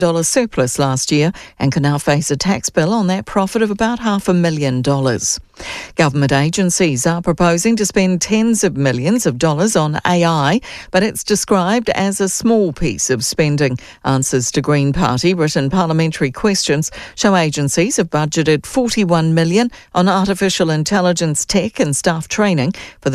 surplus last year and can now face a tax bill on that profit of about $500,000. Government agencies are proposing to spend tens of millions of dollars on AI, but it's described as a small piece of spending. Answers to Green Party written parliamentary questions show agencies have budgeted $41 million on artificial intelligence tech and staff training for the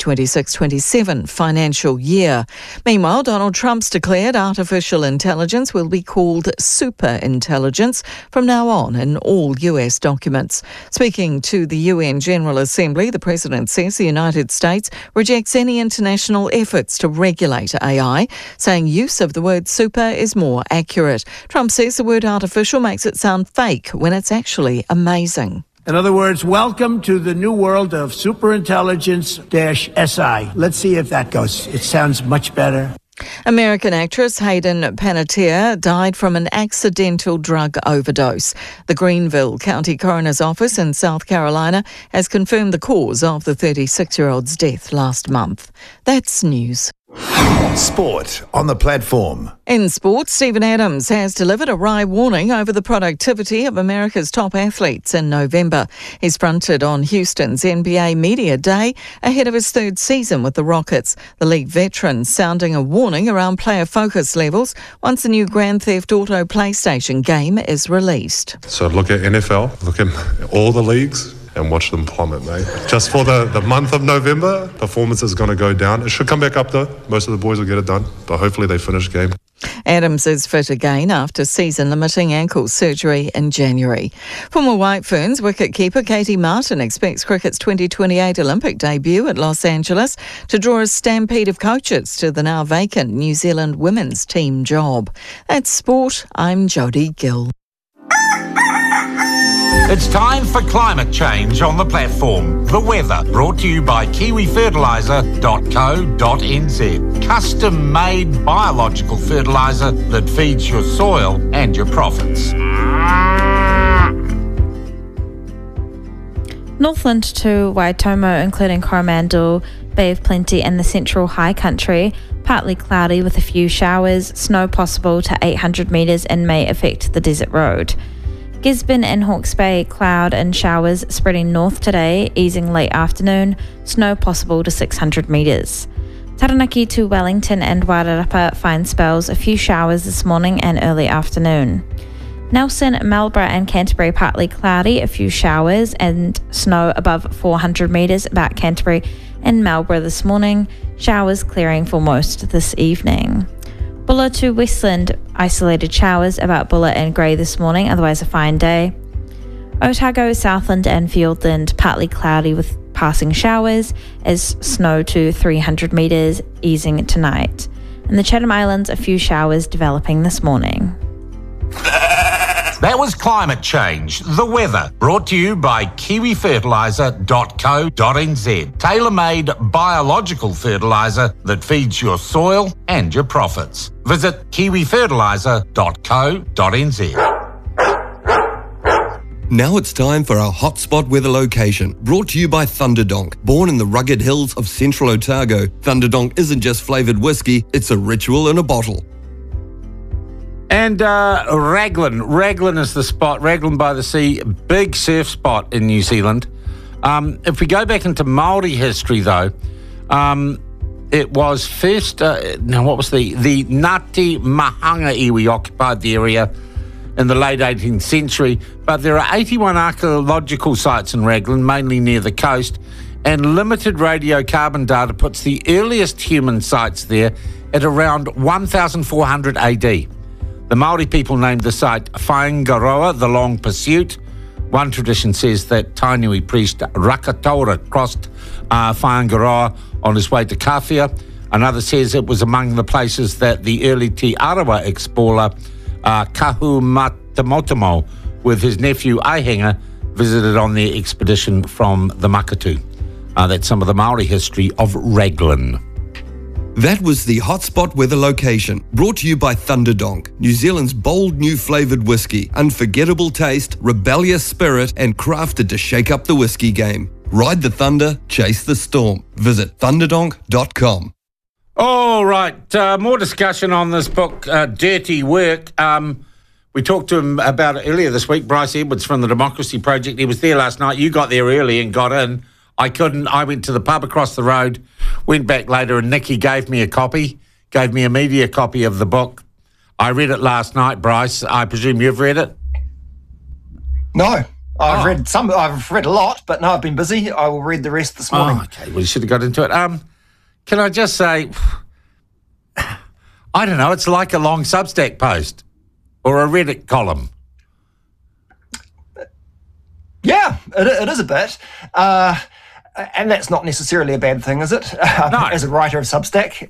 2026-27 financial year. Meanwhile, Donald Trump's declared artificial intelligence will be called super intelligence from now on in all US documents. Speaking to the UN General Assembly, the President says the United States rejects any international efforts to regulate AI, saying use of the word super is more accurate. Trump says the word artificial makes it sound fake when it's actually amazing. In other words, welcome to the new world of superintelligence-SI. Let's see if that goes. It sounds much better. American actress Hayden Panettiere died from an accidental drug overdose. The Greenville County Coroner's Office in South Carolina has confirmed the cause of the 36-year-old's death last month. That's news. Sport on the platform. In sport, Stephen Adams has delivered a wry warning over the productivity of America's top athletes in November. He's fronted on Houston's NBA Media Day ahead of his third season with the Rockets. The league veteran sounding a warning around player focus levels once the new Grand Theft Auto PlayStation game is released. So look at NFL, look at all the leagues, and watch them plummet, mate. Just for the month of November, performance is going to go down. It should come back up, though. Most of the boys will get it done, but hopefully they finish game. Adams is fit again after season-limiting ankle surgery in January. Former White Ferns wicketkeeper Katie Martin expects cricket's 2028 Olympic debut at Los Angeles to draw a stampede of coaches to the now vacant New Zealand women's team job. That's sport. I'm Jodie Gill. It's time for climate change on the platform. The weather, brought to you by kiwifertiliser.co.nz. Custom-made biological fertiliser that feeds your soil and your profits. Northland to Waitomo, including Coromandel, Bay of Plenty and the central high country, partly cloudy with a few showers, snow possible to 800 metres and may affect the desert road. Gisborne and Hawke's Bay, cloud and showers spreading north today, easing late afternoon, snow possible to 600 metres. Taranaki to Wellington and Wairarapa, fine spells, a few showers this morning and early afternoon. Nelson, Marlborough and Canterbury, partly cloudy, a few showers and snow above 400 metres about Canterbury and Marlborough this morning, showers clearing for most this evening. Bulla to Westland, isolated showers about Bulla and Grey this morning, otherwise a fine day. Otago, Southland and Fiordland, partly cloudy with passing showers as snow to 300 metres, easing tonight. In the Chatham Islands, a few showers developing this morning. That was climate change, the weather, brought to you by kiwifertiliser.co.nz. Tailor-made biological fertiliser that feeds your soil and your profits. Visit kiwifertiliser.co.nz. Now it's time for our hotspot weather location, brought to you by Thunderdonk. Born in the rugged hills of central Otago, Thunderdonk isn't just flavoured whiskey, it's a ritual in a bottle. And Raglan is the spot, Raglan by the Sea, big surf spot in New Zealand. If we go back into Māori history, though, it was first, the Ngāti Mahanga iwi occupied the area in the late 18th century, but there are 81 archaeological sites in Raglan, mainly near the coast, and limited radiocarbon data puts the earliest human sites there at around 1400 AD. The Māori people named the site Whaingaroa, the Long Pursuit. One tradition says that Tainui priest Rakatora crossed Whaingaroa on his way to Kawhia. Another says it was among the places that the early Te Arawa explorer Kahu Matamotomo with his nephew Aihenga visited on their expedition from the Makatu. That's some of the Māori history of Raglan. That was the hotspot weather location, brought to you by Thunderdonk, New Zealand's bold new flavoured whiskey, unforgettable taste, rebellious spirit, and crafted to shake up the whiskey game. Ride the thunder, chase the storm. Visit thunderdonk.com. All right, more discussion on this book, Dirty Work. We talked to him about it earlier this week. Bryce Edwards from the Democracy Project. He was there last night. You got there early and got in. I couldn't. I went to the pub across the road, went back later, and Nicky gave me a copy, gave me a media copy of the book. I read it last night, Bryce. I presume you've read it? No. I've read some. I've read a lot, but no, I've been busy. I will read the rest this morning. Oh, okay. Well, you should have got into it. Can I just say, I don't know, it's like a long Substack post or a Reddit column. Yeah, it is a bit. And that's not necessarily a bad thing, is it? No. As a writer of Substack.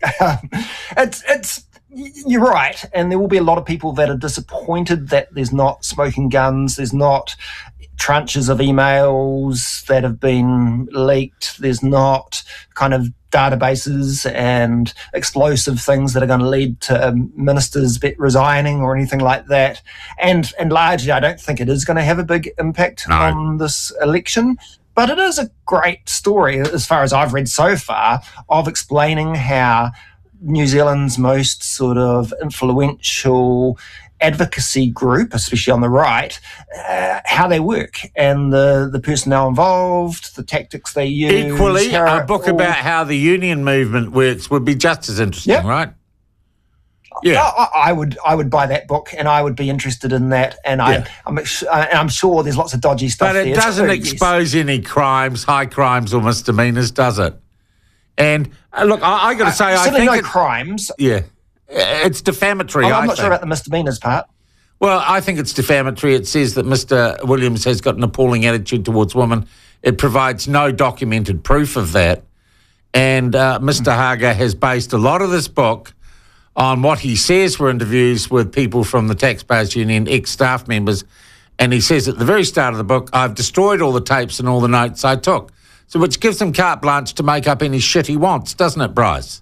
You're right, and there will be a lot of people that are disappointed that there's not smoking guns, there's not tranches of emails that have been leaked, there's not kind of databases and explosive things that are going to lead to ministers resigning or anything like that. And largely, I don't think it is going to have a big impact on this election. But it is a great story, as far as I've read so far, of explaining how New Zealand's most sort of influential advocacy group, especially on the right, how they work and the personnel involved, the tactics they use. Equally, a book about how the union movement works would be just as interesting, right? Yeah, I would buy that book, and I would be interested in that. And I'm sure there's lots of dodgy stuff. But it doesn't expose any crimes, high crimes or misdemeanors, does it? And look, I got to say, I think no crimes. Yeah, it's defamatory. I'm not sure about the misdemeanors part. Well, I think it's defamatory. It says that Mr. Williams has got an appalling attitude towards women. It provides no documented proof of that. And Mr. Haga has based a lot of this book on what he says were interviews with people from the Taxpayers Union, ex-staff members. And he says at the very start of the book, I've destroyed all the tapes and all the notes I took. So which gives him carte blanche to make up any shit he wants, doesn't it, Bryce?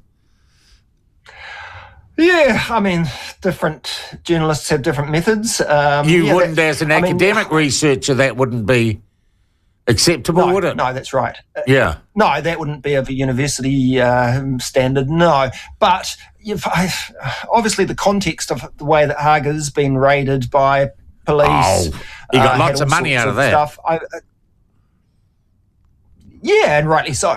Yeah, I mean, different journalists have different methods. You wouldn't, as an academic researcher, that wouldn't be acceptable, would it? No, that's right. Yeah. No, that wouldn't be of a university standard, no. But obviously the context of the way that Haga's been raided by police. Oh, he got lots of money out of that. Stuff. Yeah, and rightly so.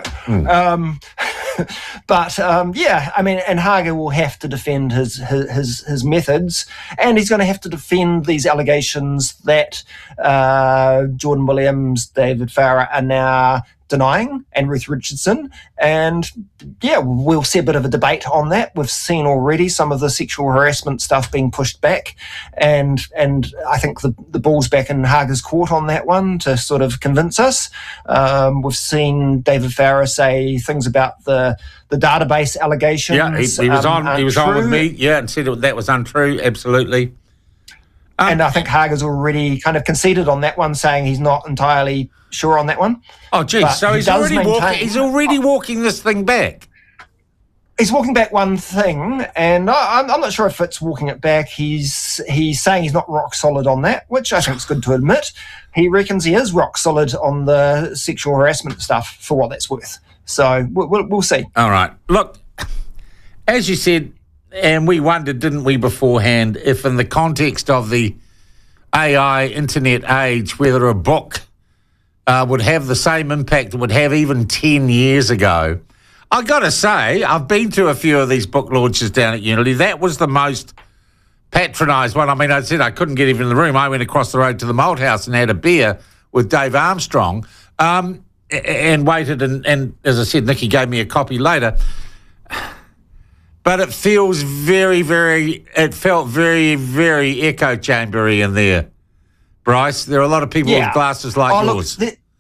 But I mean, and Haga will have to defend his methods, and he's going to have to defend these allegations that Jordan Williams, David Farrar are now denying, and Ruth Richardson. And yeah, we'll see a bit of a debate on that. We've seen already some of the sexual harassment stuff being pushed back, and I think the ball's back in Haga's court on that one to sort of convince us. We've seen David Farrar say things about the database allegations. Yeah, he was on with me, and said that was untrue, absolutely. And I think Haga's already kind of conceded on that one, saying he's not entirely sure on that one. Oh, geez, so he's already walking this thing back. He's walking back one thing, and I'm not sure if it's walking it back. He's saying he's not rock solid on that, which I think is good to admit. He reckons he is rock solid on the sexual harassment stuff, for what that's worth. So we'll see. All right. Look, as you said, and we wondered, didn't we, beforehand, if in the context of the AI internet age, whether a book would have the same impact it would have even 10 years ago. I got to say, I've been to a few of these book launches down at Unity. That was the most patronised one. I mean, I said I couldn't get even in the room. I went across the road to the Malt House and had a beer with Dave Armstrong and waited. And as I said, Nicky gave me a copy later. But it feels it felt very, very echo chambery in there, Bryce. There are a lot of people with glasses like yours.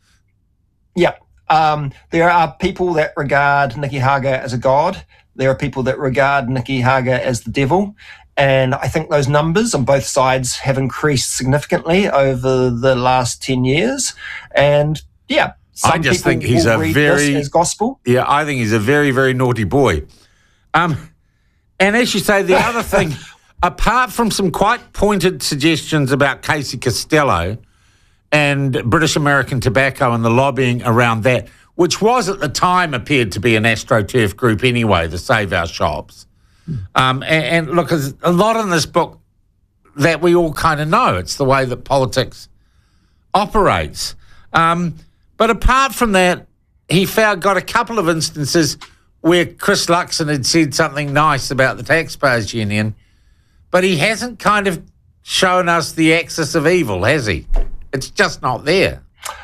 There are people that regard Nicky Haga as a god. There are people that regard Nicky Haga as the devil. And I think those numbers on both sides have increased significantly over the last 10 years. And I just think he's a very as gospel. Yeah, I think he's a very, very naughty boy. And as you say, the other thing, apart from some quite pointed suggestions about Casey Costello and British American Tobacco and the lobbying around that, which was at the time appeared to be an AstroTurf group anyway, the Save Our Shops. And look, a lot in this book that we all kind of know. It's the way that politics operates. But apart from that, he got a couple of instances where Chris Luxon had said something nice about the Taxpayers Union, but he hasn't kind of shown us the axis of evil, has he? It's just not there.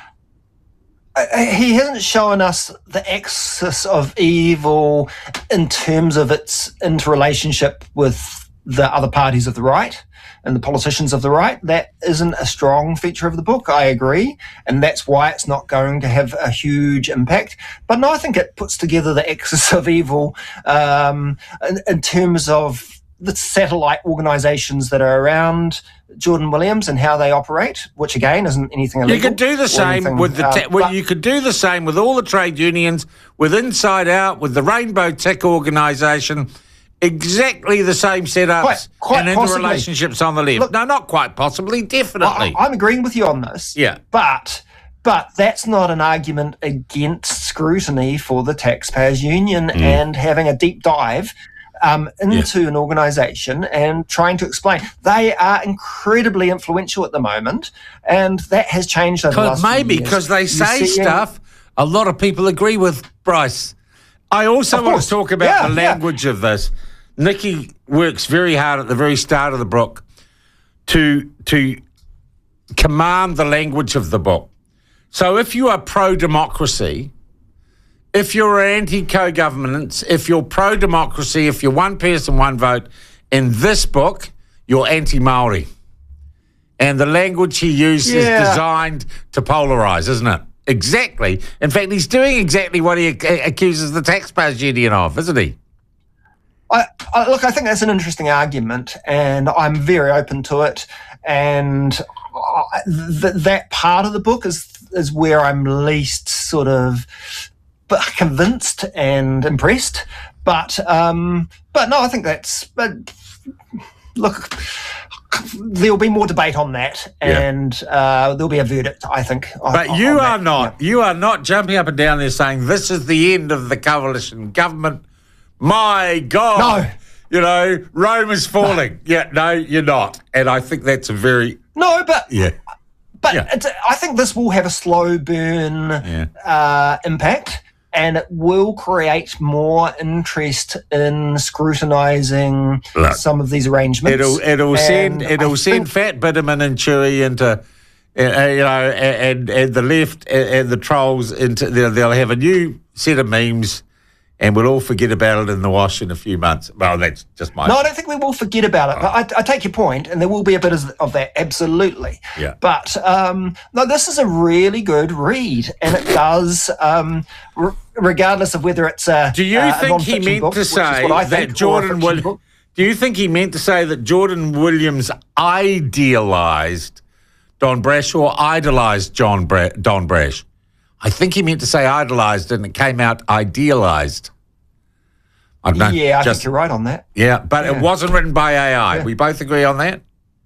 He hasn't shown us the axis of evil in terms of its interrelationship with the other parties of the right and the politicians of the right. That isn't a strong feature of the book, I agree, and that's why it's not going to have a huge impact. But no, I think it puts together the axis of evil in terms of the satellite organisations that are around Jordan Williams and how they operate, which again isn't anything illegal. You could do the same with you could do the same with all the trade unions, with Inside Out, with the Rainbow Tick organisation. Exactly the same setups quite and interrelationships on the left. Look, no, not quite possibly, definitely. I'm agreeing with you on this. Yeah. But that's not an argument against scrutiny for the Taxpayers Union and having a deep dive into an organisation and trying to explain. They are incredibly influential at the moment, and that has changed over the last few years. Maybe because they say stuff a lot of people agree with, Bryce. I also want to talk about the language of this. Nikki works very hard at the very start of the book to command the language of the book. So if you are pro-democracy, if you're anti-co-governance, if you're pro-democracy, if you're one person, one vote, in this book, you're anti-Māori. And the language he uses is designed to polarise, isn't it? Exactly. In fact, he's doing exactly what he accuses the Taxpayers Union of, isn't he? Look, I think that's an interesting argument, and I'm very open to it. And that part of the book is where I'm least sort of convinced and impressed. But no, I think that's. Look, there'll be more debate on that, and there'll be a verdict, I think. But you are not. Yeah. You are not jumping up and down there saying this is the end of the coalition government. My God. No. Rome is falling. No, you're not. And I think that's a very... No, but... Yeah. But I think this will have a slow burn impact, and it will create more interest in scrutinising some of these arrangements. It'll send Fat Bitterman and Chewy into, and the left and the trolls into. They'll have a new set of memes, and we'll all forget about it in the wash in a few months. Well, that's just my... No, I don't think we will forget about it. But I take your point, and there will be a bit of that, absolutely. Yeah. But, no, this is a really good read, and it does, regardless of whether it's a Do you think he meant to say that Jordan Williams... Do you think he meant to say that Jordan Williams idealised Don Brash or idolised Don Brash? I think he meant to say idolised, and it came out idealised. I don't know. Yeah, I think you're right on that. Yeah, but it wasn't written by AI. Yeah. We both agree on that?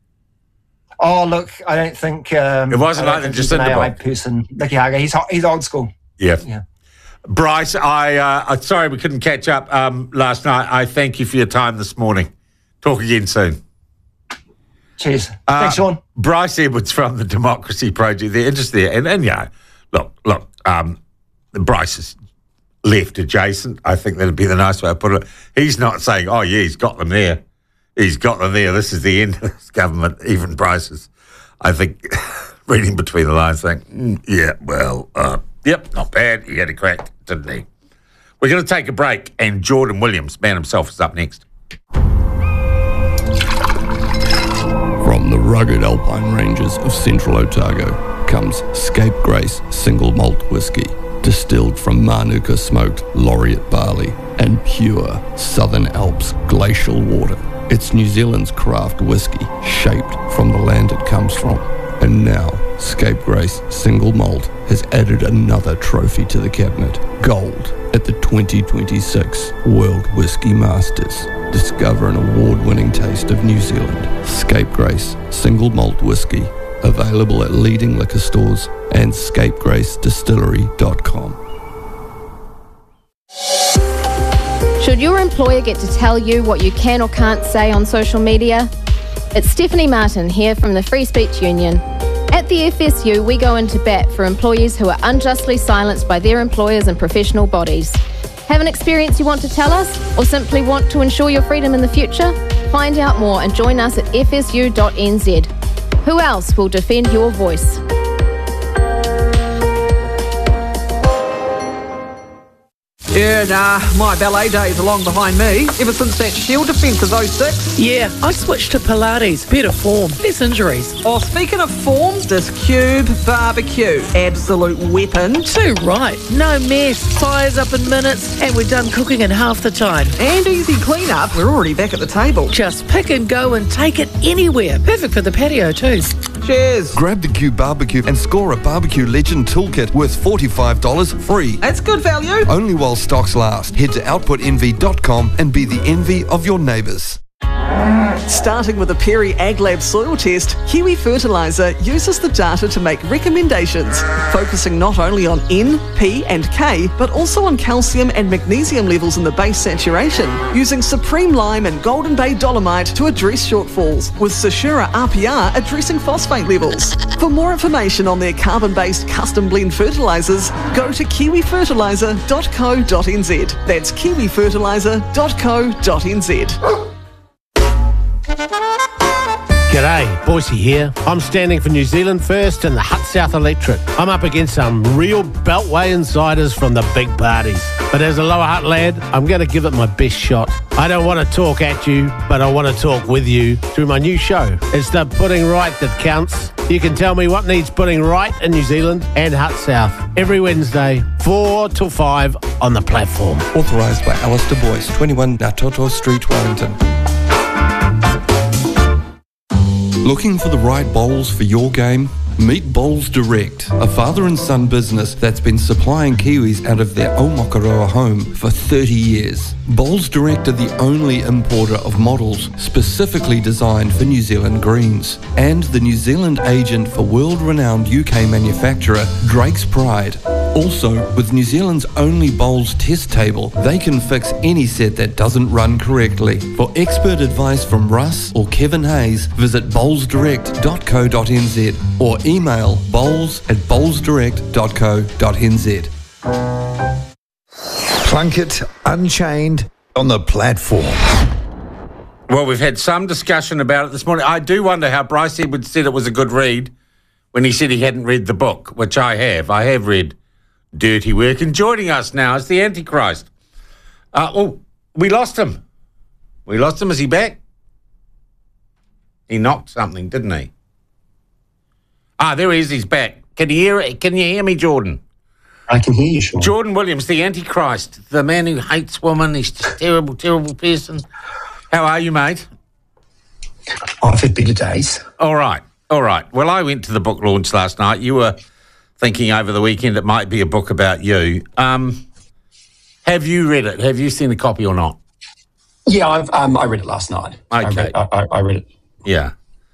Oh, look, I don't think... it wasn't like just an AI person. Nicky Hager, he's old school. Yeah. Bryce, I'm sorry we couldn't catch up last night. I thank you for your time this morning. Talk again soon. Cheers. Thanks, Sean. Bryce Edwards from the Democracy Project. They're interested there. And look, Bryce is left adjacent. I think that'd be the nice way to put it. He's not saying, oh, yeah, he's got them there. He's got them there. This is the end of this government. Even Bryce is, I think, reading between the lines saying, yep, not bad. He had a crack, didn't he? We're going to take a break, and Jordan Williams, man himself, is up next. From the rugged alpine ranges of central Otago comes Scapegrace Single Malt Whisky, distilled from Manuka smoked laureate barley and pure Southern Alps glacial water. It's New Zealand's craft whisky, shaped from the land it comes from. And now, Scapegrace Single Malt has added another trophy to the cabinet, gold, at the 2026 World Whisky Masters. Discover an award-winning taste of New Zealand. Scapegrace Single Malt Whisky, available at leading liquor stores and scapegracedistillery.com. Should your employer get to tell you what you can or can't say on social media? It's Stephanie Martin here from the Free Speech Union. At the FSU, we go into bat for employees who are unjustly silenced by their employers and professional bodies. Have an experience you want to tell us, or simply want to ensure your freedom in the future? Find out more and join us at fsu.nz. Who else will defend your voice? Yeah, nah, my ballet days are long behind me. Ever since that Shield defence of 06. Yeah, I switched to Pilates. Better form, less injuries. Oh, speaking of form, this Cube barbecue. Absolute weapon. Too right. No mess, fires up in minutes, and we're done cooking in half the time. And easy clean-up. We're already back at the table. Just pick and go and take it anywhere. Perfect for the patio too. Cheers. Grab the Cube barbecue and score a Barbecue Legend toolkit worth $45 free. That's good value. Only while stocks last. Head to outputenvy.com and be the envy of your neighbours. Starting with a Perry AgLab soil test, Kiwi Fertiliser uses the data to make recommendations, focusing not only on N, P and K, but also on calcium and magnesium levels in the base saturation, using Supreme Lime and Golden Bay Dolomite to address shortfalls, with Sashura RPR addressing phosphate levels. For more information on their carbon-based custom blend fertilisers, go to kiwifertiliser.co.nz. That's kiwifertiliser.co.nz. G'day, Boise here. I'm standing for New Zealand First and the Hut South Electorate. I'm up against some real Beltway insiders from the big parties. But as a Lower Hutt lad, I'm going to give it my best shot. I don't want to talk at you, but I want to talk with you through my new show. It's the Putting Right that counts. You can tell me what needs putting right in New Zealand and Hut South every Wednesday, 4 till 5 on the platform. Authorised by Alistair Boyce, 21 Natoto Street, Wellington. Looking for the right bowls for your game? Meet Bowls Direct, a father and son business that's been supplying Kiwis out of their Aomakaroa home for 30 years. Bowls Direct are the only importer of models specifically designed for New Zealand greens, and the New Zealand agent for world-renowned UK manufacturer Drake's Pride. Also, with New Zealand's only bowls test table, they can fix any set that doesn't run correctly. For expert advice from Russ or Kevin Hayes, visit bowlsdirect.co.nz or email bowls@bowlsdirect.co.nz. Plunkett Unchained on the platform. Well, we've had some discussion about it this morning. I do wonder how Bryce Edwards said it was a good read when he said he hadn't read the book, which I have. I have read Dirty Work. And joining us now is the Antichrist. We lost him. We lost him. Is he back? He knocked something, didn't he? There he is. He's back. Can you hear me, Jordan? I can hear you, Sean. Jordan Williams, the Antichrist, the man who hates women. He's just a terrible, terrible person. How are you, mate? I've had better days. All right. Well, I went to the book launch last night. You were thinking over the weekend it might be a book about you. Have you read it? Have you seen a copy or not? Yeah, I read it last night. Okay. I read it. Yeah.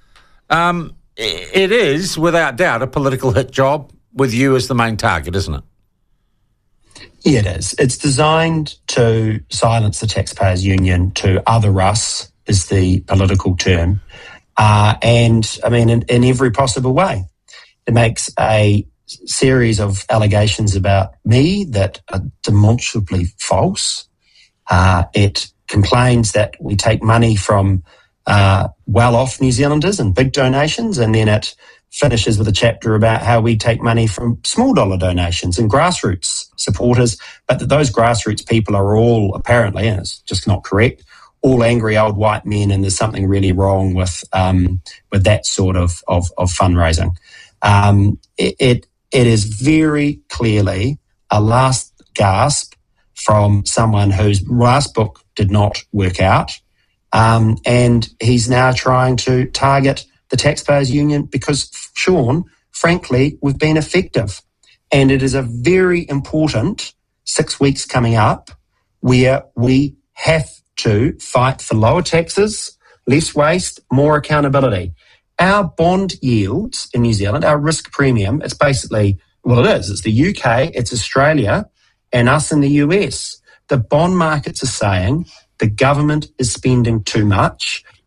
It is, without doubt, a political hit job with you as the main target, isn't it? Yeah, it is. It's designed to silence the Taxpayers Union, to other us is the political term. And, I mean, in every possible way. It makes a series of allegations about me that are demonstrably false. It complains that we take money from well-off New Zealanders and big donations, and then it finishes with a chapter about how we take money from small dollar donations and grassroots supporters, but that those grassroots people are all apparently, and it's just not correct, all angry old white men, and there's something really wrong with that sort of fundraising. It is very clearly a last gasp from someone whose last book did not work out, and he's now trying to target the Taxpayers Union because, Sean, frankly, we've been effective. And it is a very important 6 weeks coming up where we have to fight for lower taxes, less waste, more accountability. Our bond yields in New Zealand, our risk premium, it's basically, well, it is. It's the UK, it's Australia, and us in the US. The bond markets are saying the government is spending too much.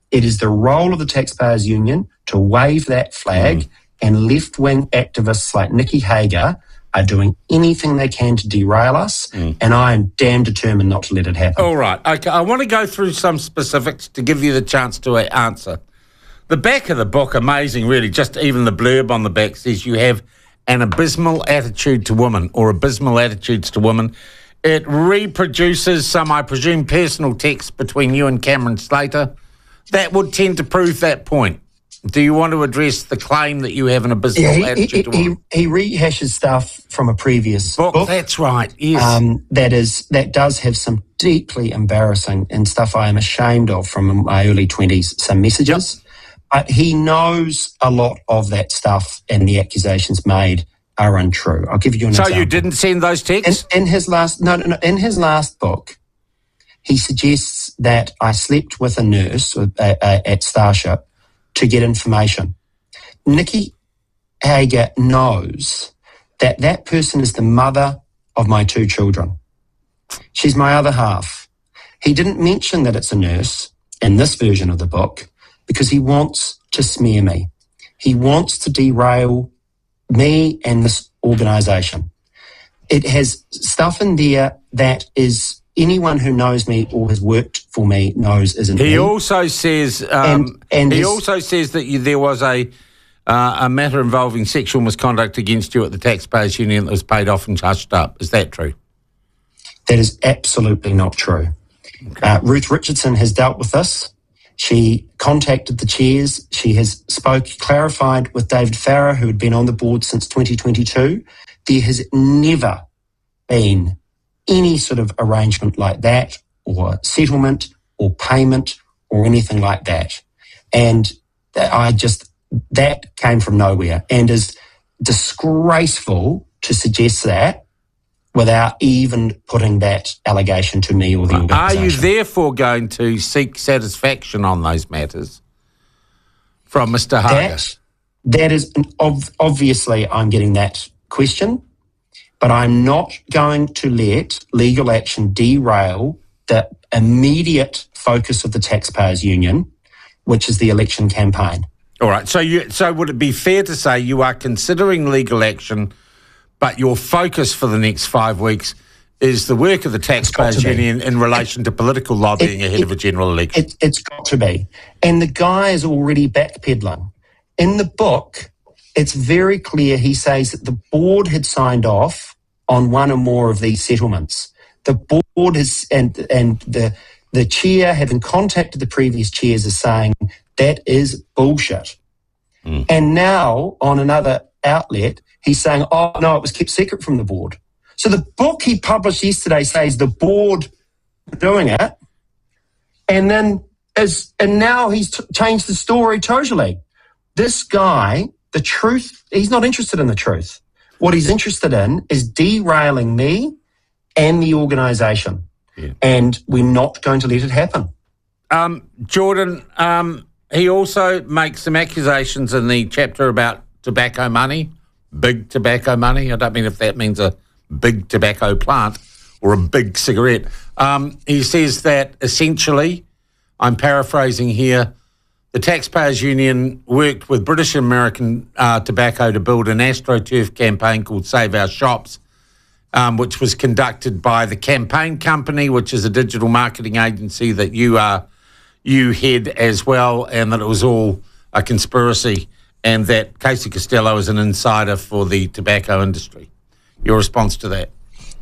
It is the role of the Taxpayers Union to wave that flag, and left-wing activists like Nikki Hager are doing anything they can to derail us, and I am damn determined not to let it happen. All right. Okay, I want to go through some specifics to give you the chance to answer. The back of the book, amazing really, just even the blurb on the back says you have an abysmal attitude to women, or abysmal attitudes to women. It reproduces some, I presume, personal texts between you and Cameron Slater. That would tend to prove that point. Do you want to address the claim that you have an abysmal attitude to women? He rehashes stuff from a previous book. That's right, yes. That does have some deeply embarrassing and stuff I am ashamed of from my early 20s, some messages. He knows a lot of that stuff, and the accusations made are untrue. I'll give you an example. So you didn't send those texts? In his last book, he suggests that I slept with a nurse at Starship to get information. Nikki Hager knows that that person is the mother of my 2 children. She's my other half. He didn't mention that it's a nurse in this version of the book because he wants to smear me. He wants to derail me and this organisation. It has stuff in there that is anyone who knows me or has worked for me knows isn't me. He also says also says that there was a matter involving sexual misconduct against you at the Taxpayers Union that was paid off and hushed up. Is that true? That is absolutely not true. Okay. Ruth Richardson has dealt with this. She contacted the chairs. She has clarified with David Farrar, who had been on the board since 2022. There has never been any sort of arrangement like that, or settlement or payment or anything like that. And that came from nowhere and is disgraceful to suggest that without even putting that allegation to me or the organisation. Are you therefore going to seek satisfaction on those matters from Mr. Hager? That is, obviously I'm getting that question, but I'm not going to let legal action derail the immediate focus of the Taxpayers Union, which is the election campaign. All right. So would it be fair to say you are considering legal action, but your focus for the next 5 weeks is the work of the Taxpayers Union in relation to political lobbying ahead of a general election? It's got to be. And the guy is already backpedaling. In the book, it's very clear he says that the board had signed off on one or more of these settlements. The board has, and the chair, having contacted the previous chairs, is saying that is bullshit. And now on another outlet, he's saying, oh, no, it was kept secret from the board. So the book he published yesterday says the board doing it, and now he's changed the story totally. This guy, the truth, he's not interested in the truth. What he's interested in is derailing me and the organisation, and we're not going to let it happen. Jordan, he also makes some accusations in the chapter about tobacco money, big tobacco money. I don't mean if that means a big tobacco plant or a big cigarette. He says that essentially, I'm paraphrasing here, the Taxpayers Union worked with British and American Tobacco to build an AstroTurf campaign called Save Our Shops, which was conducted by the Campaign Company, which is a digital marketing agency that you head as well, and that it was all a conspiracy, and that Casey Costello is an insider for the tobacco industry. Your response to that?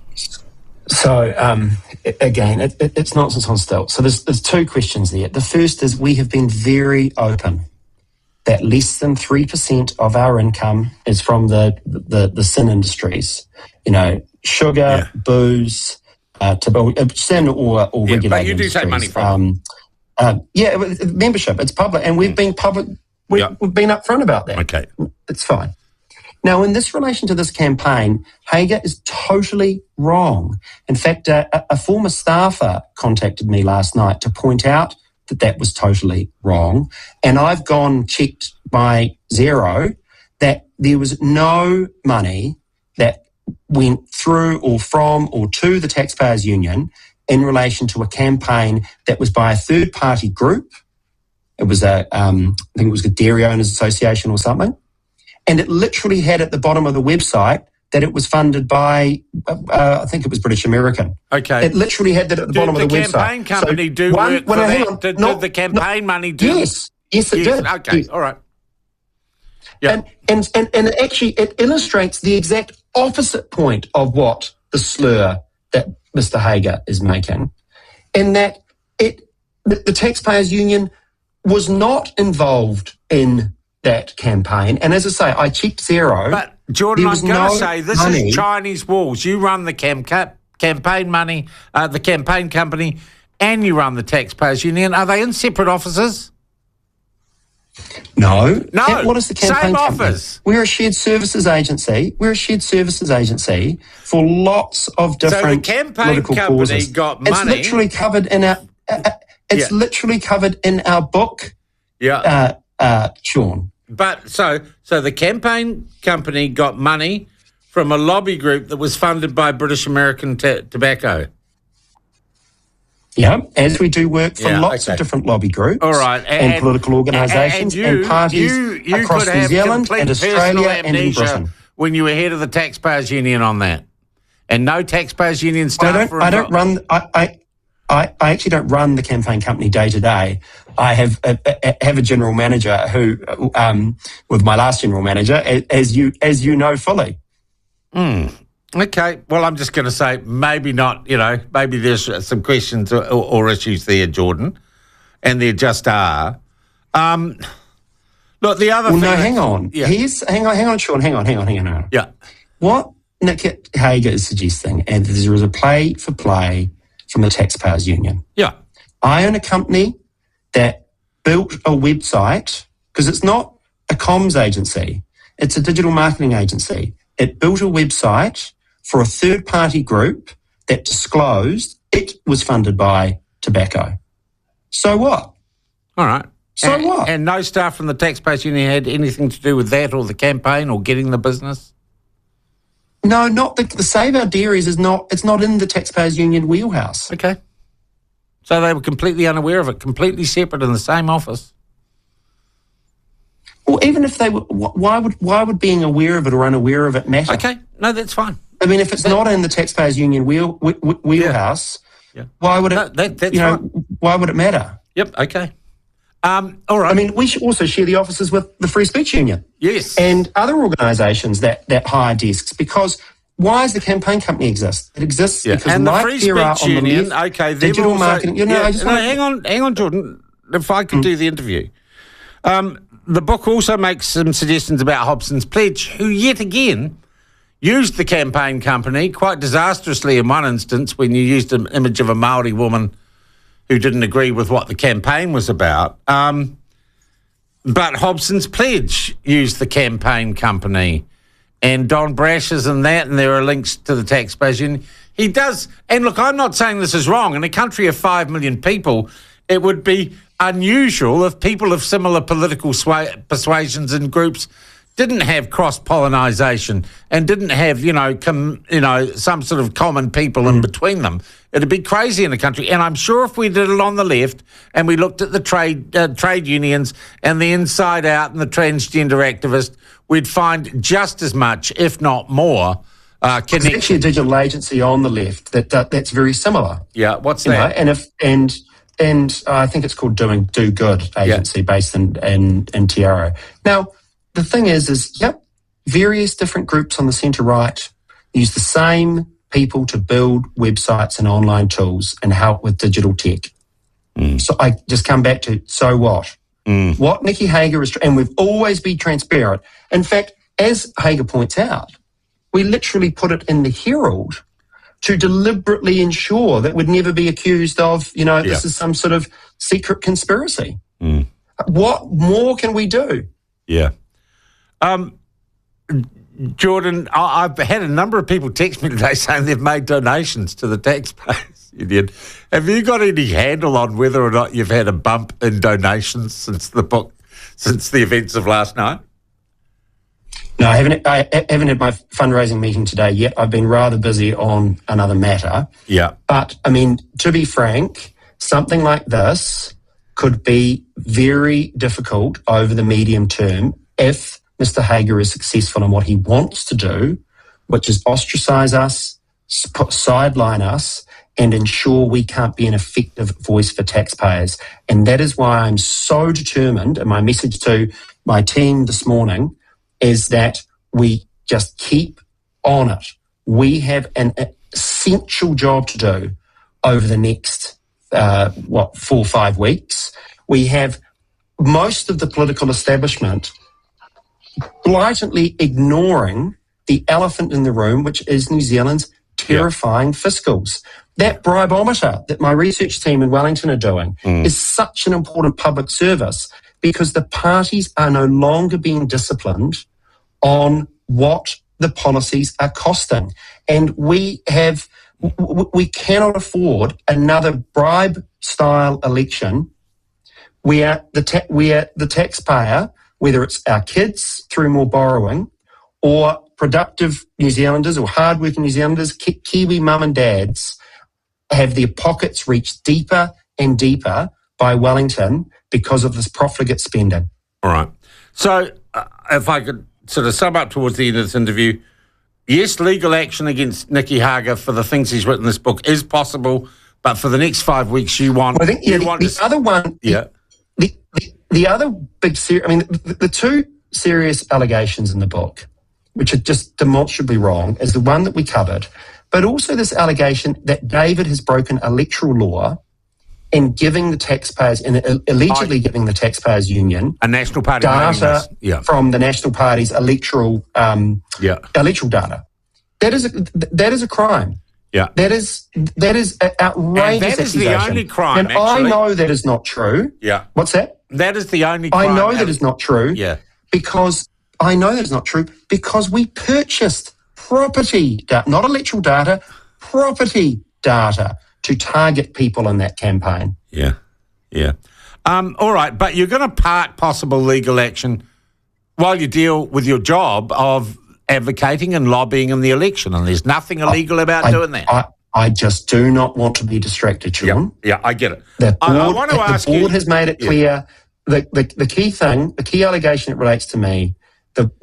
So, again, it's nonsense on stilts. So there's 2 questions there. The first is we have been very open that less than 3% of our income is from the sin industries. You know, sugar, booze, tobacco, standard or regulated but you do industries. take money from membership, it's public, and we've been public. We've been upfront about that. Okay. It's fine. Now, in this relation to this campaign, Hager is totally wrong. In fact, a former staffer contacted me last night to point out that was totally wrong. And I've checked by Xero that there was no money that went through or from or to the Taxpayers Union in relation to a campaign that was by a third-party group. It was I think it was a Dairy Owners Association or something. And it literally had at the bottom of the website that it was funded by, I think it was British American. Okay. It literally had that at the bottom of the website. Did the campaign company do work for that? Did the campaign money do? Yes, it did. Okay, yes. All right. Yeah. And actually it illustrates the exact opposite point of what the slur that Mr. Hager is making, in that the Taxpayers Union was not involved in that campaign. And as I say, I checked Xero. But, Jordan, I'm going to say this is Chinese walls. You run the campaign money, the campaign company, and you run the Taxpayers Union. Are they in separate offices? No. What is the campaign same company? office. We're a shared services agency. We're a shared services agency for lots of different political causes. Got money. It's literally covered in our. It's literally covered in our book. Yeah. Sean. But so the campaign company got money from a lobby group that was funded by British American Tobacco. Yeah, as we do work for lots of different lobby groups, all right, and political organisations and parties across New Zealand and Australia and in Britain. When you were head of the Taxpayers Union on that, and no Taxpayers Union staff. I actually don't run the campaign company day to day. I have a general manager who, with my last general manager, as you know fully. Okay, well, I'm just going to say maybe not, maybe there's some questions or issues there, Jordan, and there just are. Look, the other thing... No, hang on. Yeah. Hang on, Sean, hang on. Yeah. What Nick Hager is suggesting, and there is a play for play from the Taxpayers Union. Yeah. I own a company that built a website, because it's not a comms agency, it's a digital marketing agency. It built a website for a third-party group that disclosed it was funded by tobacco. So what? All right. So what? And no staff from the Taxpayers Union had anything to do with that or the campaign or getting the business? No, not the Save Our Dairies it's not in the Taxpayers Union wheelhouse. Okay. So they were completely unaware of it, completely separate in the same office. Well, even if they were, why would being aware of it or unaware of it matter? Okay, no, that's fine. I mean, if it's not in the Taxpayers Union wheelhouse, why would it? That's fine. Why would it matter? Yep. Okay. All right. I mean, we should also share the offices with the Free Speech Union. Yes. And other organisations that hire desks, because why does the campaign company exist? It exists because and the Mike Free Farah Speech on the Union, left, okay, digital marketing. Hang on, Jordan. If I could do the interview. The book also makes some suggestions about Hobson's Pledge, who yet again used the campaign company quite disastrously in one instance when you used an image of a Māori woman who didn't agree with what the campaign was about. But Hobson's Pledge used the campaign company, and Don Brash is in that, and there are links to the Taxpayers Union. He does, and look, I'm not saying this is wrong. In a country of 5 million people, it would be unusual if people of similar political persuasions and groups didn't have cross-pollination and didn't have, some sort of common people in between them. It'd be crazy in a country. And I'm sure if we did it on the left and we looked at the trade unions and the Inside Out and the transgender activists, we'd find just as much, if not more, connection. There's actually a digital agency on the left that's very similar. Yeah, what's that? And I think it's called Do Good agency based in Tiaro. Now, the thing is, various different groups on the centre-right use the same people to build websites and online tools and help with digital tech. So I just come back to, so what? What Nikki Hager is, and we've always been transparent. In fact, as Hager points out, we literally put it in the Herald to deliberately ensure that we'd never be accused of, this is some sort of secret conspiracy. What more can we do? Yeah. Jordan, I've had a number of people text me today saying they've made donations to the Taxpayers Union. Have you got any handle on whether or not you've had a bump in donations since the events of last night? No, I haven't had my fundraising meeting today yet. I've been rather busy on another matter. Yeah. But, I mean, to be frank, something like this could be very difficult over the medium term if Mr. Hager is successful in what he wants to do, which is ostracise us, sideline us, and ensure we can't be an effective voice for taxpayers. And that is why I'm so determined, and my message to my team this morning is that we just keep on it. We have an essential job to do over the next, 4 or 5 weeks. We have most of the political establishment blatantly ignoring the elephant in the room, which is New Zealand's terrifying fiscals. That bribeometer that my research team in Wellington are doing is such an important public service because the parties are no longer being disciplined on what the policies are costing. And we cannot afford another bribe-style election where the taxpayer, whether it's our kids through more borrowing or productive New Zealanders or hardworking New Zealanders, Kiwi mum and dads, have their pockets reached deeper and deeper by Wellington because of this profligate spending. All right. So if I could sort of sum up towards the end of this interview, yes, legal action against Nicky Hager for the things he's written in this book is possible, but for the next 5 weeks the other big the two serious allegations in the book, which are just demonstrably wrong, is the one that we covered, but also this allegation that David has broken electoral law and giving the taxpayers, and allegedly giving the Taxpayers Union a National Party data from the National Party's electoral data. That is a crime. Yeah, that is outrageous. And that is the only crime. And I know that is not true. Yeah, what's that? That is the only crime. I know that is not true. Yeah, because I know that is not true because we purchased property data, not electoral data, property data to target people in that campaign. Yeah. All right, but you're going to park possible legal action while you deal with your job of advocating and lobbying in the election, and there's nothing illegal about doing that. I just do not want to be distracted, Sean. Yeah, I get it. The board has made it clear. The key thing, the key allegation that relates to me, look,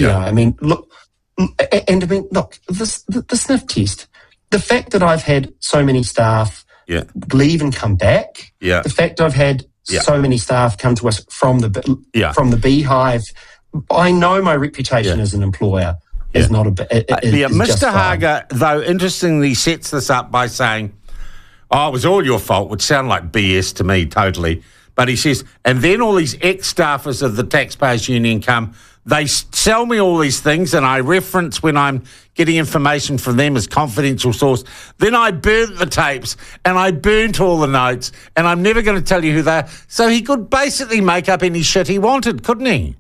the sniff test. The fact that I've had so many staff leave and come back, the fact I've had so many staff come to us from the Beehive, I know my reputation as an employer is not Mr. Hager, though, interestingly sets this up by saying, it was all your fault, which sound like BS to me totally. But he says, and then all these ex-staffers of the Taxpayers Union come, they sell me all these things, and I reference when I'm getting information from them as confidential source. Then I burnt the tapes, and I burnt all the notes, and I'm never going to tell you who they are. So he could basically make up any shit he wanted, couldn't he?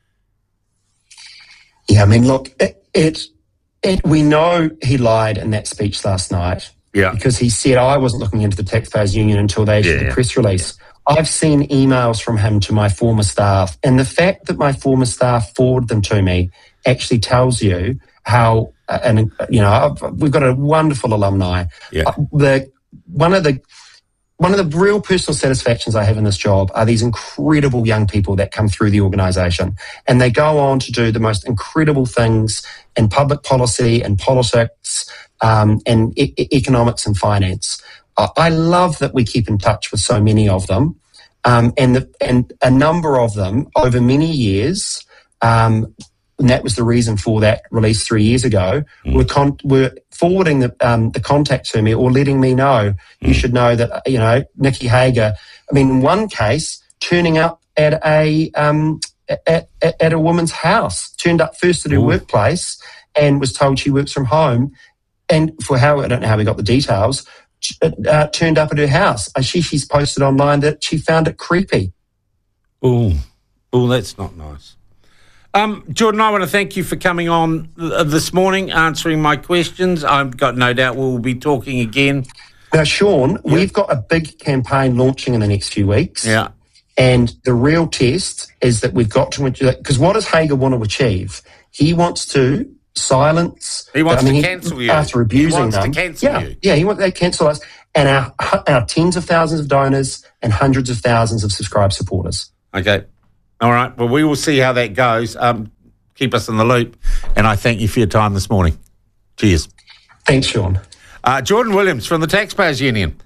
Yeah, look, we know he lied in that speech last night. Yeah. Because he said, I wasn't looking into the Taxpayers Union until they issued the press release. Yeah. I've seen emails from him to my former staff, and the fact that my former staff forwarded them to me actually tells you how, we've got a wonderful alumni. Yeah. One of the real personal satisfactions I have in this job are these incredible young people that come through the organisation, and they go on to do the most incredible things in public policy and politics and economics and finance. I love that we keep in touch with so many of them, and a number of them over many years, and that was the reason for that release 3 years ago, were forwarding the contact to me or letting me know, you should know that, Nicky Hager, in one case, turning up at a woman's house, turned up first at her workplace and was told she works from home, and I don't know how we got the details, turned up at her house. She's posted online that she found it creepy. Oh, that's not nice. Jordan, I want to thank you for coming on this morning, answering my questions. I've got no doubt we'll be talking again. Now, Sean, we've got a big campaign launching in the next few weeks. Yeah. And the real test is that we've got to, because what does Hager want to achieve? He wants to silence. He wants to cancel you. After abusing them. He wants to cancel you. Yeah, he wants to cancel us. and our tens of thousands of donors and hundreds of thousands of subscribed supporters. Okay. All right. Well, we will see how that goes. Keep us in the loop. And I thank you for your time this morning. Cheers. Thanks, Sean. Jordan Williams from the Taxpayers Union.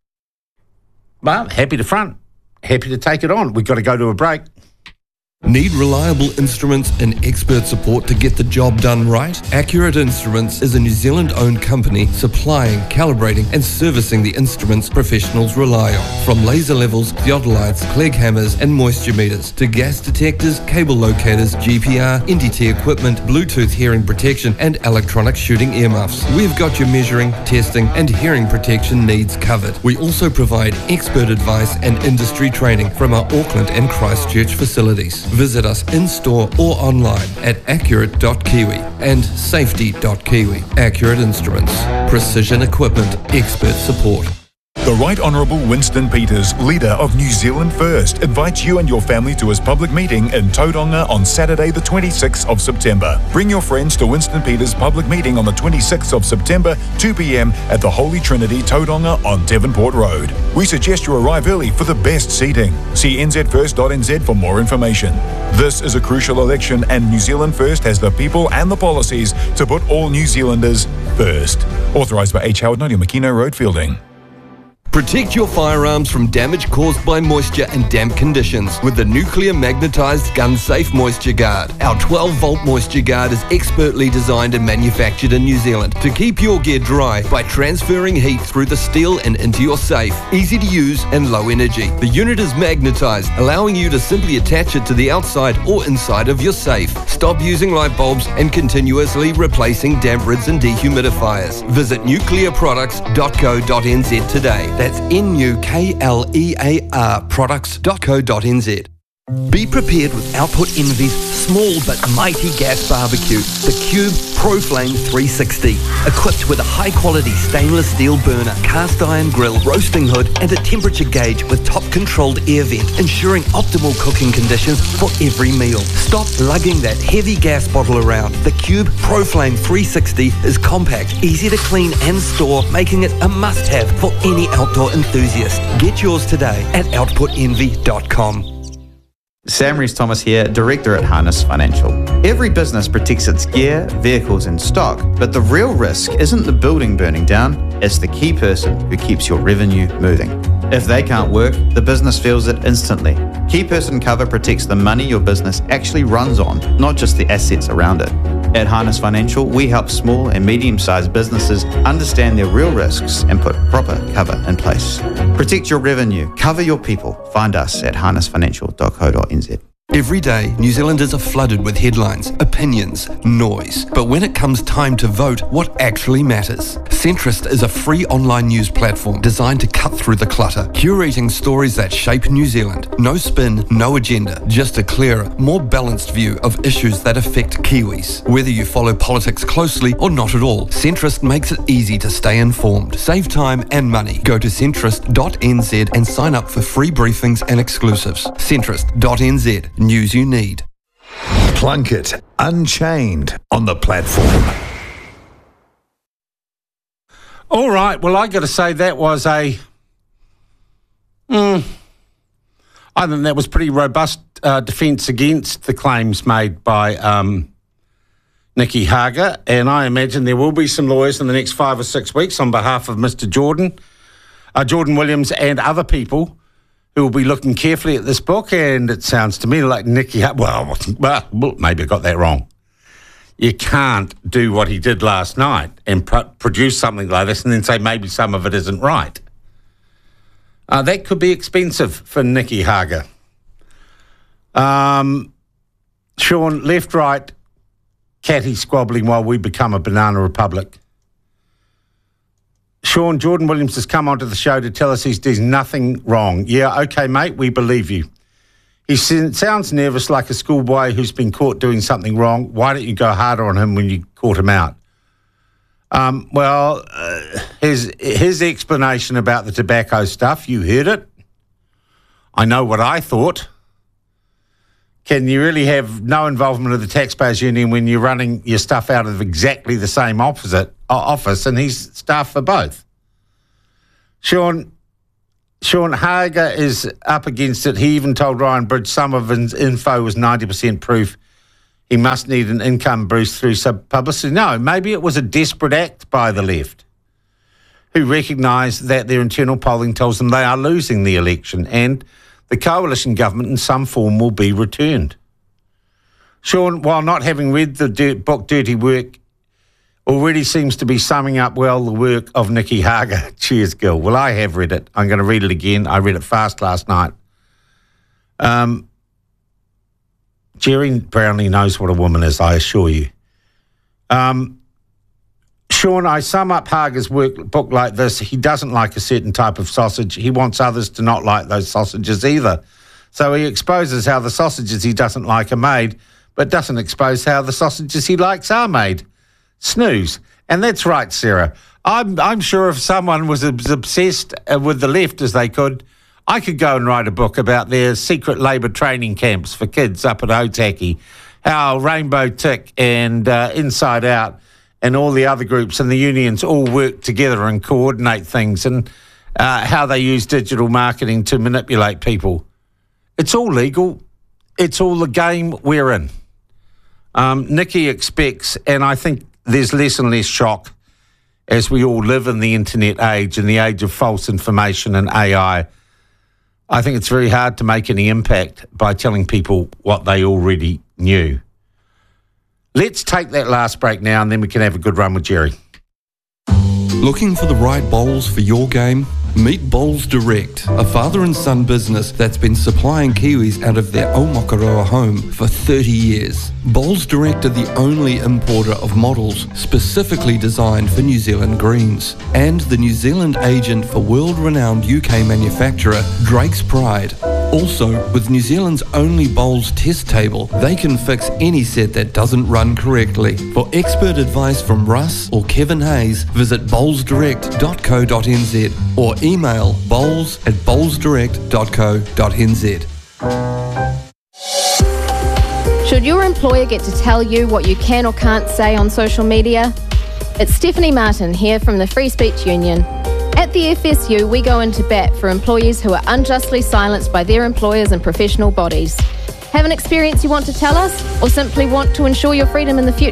Well, happy to front. Happy to take it on. We've got to go to a break. Need reliable instruments and expert support to get the job done right? Accurate Instruments is a New Zealand-owned company supplying, calibrating and servicing the instruments professionals rely on. From laser levels, theodolites, Clegg hammers and moisture meters to gas detectors, cable locators, GPR, NDT equipment, Bluetooth hearing protection and electronic shooting earmuffs. We've got your measuring, testing and hearing protection needs covered. We also provide expert advice and industry training from our Auckland and Christchurch facilities. Visit us in-store or online at accurate.kiwi and safety.kiwi. Accurate Instruments. Precision equipment. Expert support. The Right Honourable Winston Peters, leader of New Zealand First, invites you and your family to his public meeting in Tauranga on Saturday the 26th of September. Bring your friends to Winston Peters' public meeting on the 26th of September, 2 p.m. at the Holy Trinity, Tauranga on Devonport Road. We suggest you arrive early for the best seating. See nzfirst.nz for more information. This is a crucial election and New Zealand First has the people and the policies to put all New Zealanders first. Authorised by H. Howard, 90 Makino Road, Fielding. Protect your firearms from damage caused by moisture and damp conditions with the nuclear magnetized gun safe moisture guard. Our 12-volt moisture guard is expertly designed and manufactured in New Zealand to keep your gear dry by transferring heat through the steel and into your safe. Easy to use and low energy. The unit is magnetized, allowing you to simply attach it to the outside or inside of your safe. Stop using light bulbs and continuously replacing damp rids and dehumidifiers. Visit nuclearproducts.co.nz today. That's NUKLEAR products.co.nz. Be prepared with Output Envy's small but mighty gas barbecue, the Cube ProFlame 360. Equipped with a high-quality stainless steel burner, cast iron grill, roasting hood, and a temperature gauge with top-controlled air vent, ensuring optimal cooking conditions for every meal. Stop lugging that heavy gas bottle around. The Cube ProFlame 360 is compact, easy to clean and store, making it a must-have for any outdoor enthusiast. Get yours today at outputenvy.com. Sam Rees-Thomas here, Director at Harness Financial. Every business protects its gear, vehicles and stock, but the real risk isn't the building burning down, it's the key person who keeps your revenue moving. If they can't work, the business feels it instantly. Key person cover protects the money your business actually runs on, not just the assets around it. At Harness Financial, we help small and medium-sized businesses understand their real risks and put proper cover in place. Protect your revenue, cover your people. Find us at harnessfinancial.co.nz. Every day, New Zealanders are flooded with headlines, opinions, noise. But when it comes time to vote, what actually matters? Centrist is a free online news platform designed to cut through the clutter, curating stories that shape New Zealand. No spin, no agenda, just a clearer, more balanced view of issues that affect Kiwis. Whether you follow politics closely or not at all, Centrist makes it easy to stay informed. Save time and money. Go to centrist.nz and sign up for free briefings and exclusives. Centrist.nz. News you need. Plunkett Unchained on the platform. All right. Well, I got to say that was I think that was pretty robust defence against the claims made by Nikki Hager, and I imagine there will be some lawyers in the next 5 or 6 weeks on behalf of Mr. Jordan Williams and other people who will be looking carefully at this book, and it sounds to me like Nikki... Well, maybe I got that wrong. You can't do what he did last night and produce something like this and then say maybe some of it isn't right. That could be expensive for Nikki Hager. Sean, left, right, catty squabbling while we become a banana republic. Sean, Jordan Williams has come onto the show to tell us there's nothing wrong. Yeah, okay, mate, we believe you. He sounds nervous like a schoolboy who's been caught doing something wrong. Why don't you go harder on him when you caught him out? His explanation about the tobacco stuff, you heard it. I know what I thought. Can you really have no involvement of the Taxpayers Union when you're running your stuff out of exactly the same office and he's staff for both? Sean Hager is up against it. He even told Ryan Bridge some of his info was 90% proof. He must need an income boost through publicity. No, maybe it was a desperate act by the left, who recognise that their internal polling tells them they are losing the election and the coalition government in some form will be returned. Sean, while not having read the book Dirty Work, already seems to be summing up well the work of Nikki Hager. Cheers, Gil. Well, I have read it. I'm going to read it again. I read it fast last night. Jerry Brownlee knows what a woman is, I assure you. Sean, I sum up Hager's book like this. He doesn't like a certain type of sausage. He wants others to not like those sausages either. So he exposes how the sausages he doesn't like are made, but doesn't expose how the sausages he likes are made. Snooze. And that's right, Sarah. I'm sure if someone was as obsessed with the left as they could, I could go and write a book about their secret Labour training camps for kids up at Otaki, how Rainbow Tick and Inside Out and all the other groups and the unions all work together and coordinate things, and how they use digital marketing to manipulate people. It's all legal. It's all the game we're in. Nikki expects, and I think there's less and less shock as we all live in the internet age and the age of false information and AI. I think it's very hard to make any impact by telling people what they already knew. Let's take that last break now and then we can have a good run with Jerry. Looking for the right bowls for your game? Meet Bowls Direct, a father and son business that's been supplying Kiwis out of their Aomakaroa home for 30 years. Bowls Direct are the only importer of models specifically designed for New Zealand greens, and the New Zealand agent for world-renowned UK manufacturer Drake's Pride. Also, with New Zealand's only bowls test table, they can fix any set that doesn't run correctly. For expert advice from Russ or Kevin Hayes, visit bowlsdirect.co.nz or email bowls@bowlsdirect.co.nz. Should your employer get to tell you what you can or can't say on social media? It's Stephanie Martin here from the Free Speech Union. At the FSU, we go into bat for employees who are unjustly silenced by their employers and professional bodies. Have an experience you want to tell us, or simply want to ensure your freedom in the future?